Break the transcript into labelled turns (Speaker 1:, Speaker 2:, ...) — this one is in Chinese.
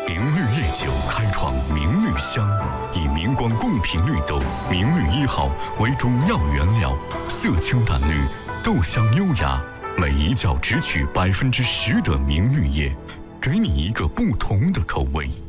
Speaker 1: 明绿烈酒开创明绿香，以明光贡品绿豆明绿1号为主要原料，色清淡绿，豆香优雅，每一角只取10%的明绿叶，给你一个不同的口味。